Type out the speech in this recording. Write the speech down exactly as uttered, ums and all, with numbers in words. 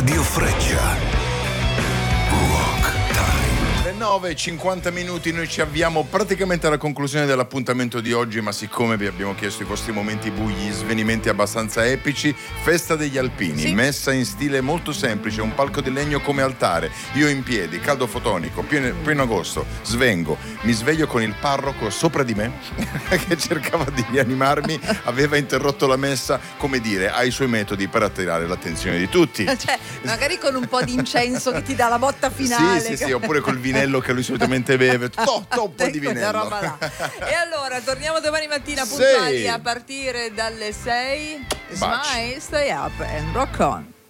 Radio Freccia. Le nove e cinquanta minuti, noi ci avviamo praticamente alla conclusione dell'appuntamento di oggi, ma siccome vi abbiamo chiesto i vostri momenti bui, svenimenti abbastanza epici, festa degli alpini, sì. Messa in stile molto semplice, un palco di legno come altare, io in piedi, caldo fotonico, pieno, pieno agosto, svengo, mi sveglio con il parroco sopra di me che cercava di rianimarmi, aveva interrotto la messa, come dire, ha i suoi metodi per attirare l'attenzione di tutti. Cioè, magari con un po' di incenso che ti dà la botta finale. Sì, sì, sì, oppure col vinello che lui solitamente beve, to, to, un po' di vinello. Roba là. E allora torniamo domani mattina puntuali a partire dalle sei. Smile, stay up and rock on.